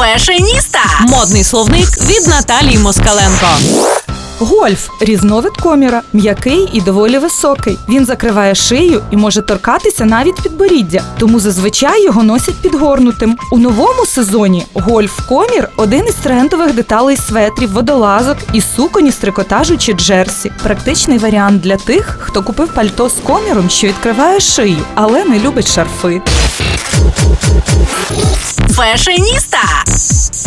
Фешеніста. Модний словник від Наталії Москаленко. Гольф – різновид коміра, м'який і доволі високий. Він закриває шию і може торкатися навіть підборіддя, тому зазвичай його носять підгорнутим. У новому сезоні гольф-комір – один із трендових деталей светрів, водолазок і суконі з трикотажу чи джерсі. Практичний варіант для тих, хто купив пальто з коміром, що відкриває шию, але не любить шарфи. Фешеніста.